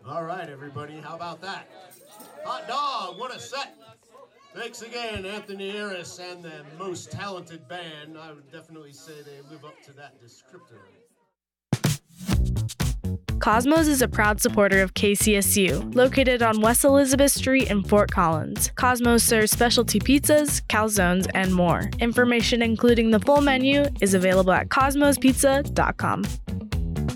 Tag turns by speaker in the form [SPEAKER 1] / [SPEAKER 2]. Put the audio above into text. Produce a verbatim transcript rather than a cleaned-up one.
[SPEAKER 1] All right, everybody, how about that? Hot dog, what a set! Thanks again, Anthony Harris and the most talented band. I would definitely say they live up to that descriptor.
[SPEAKER 2] Cosmos is a proud supporter of K C S U, located on West Elizabeth Street in Fort Collins. Cosmos serves specialty pizzas, calzones, and more. Information including the full menu is available at cosmos pizza dot com.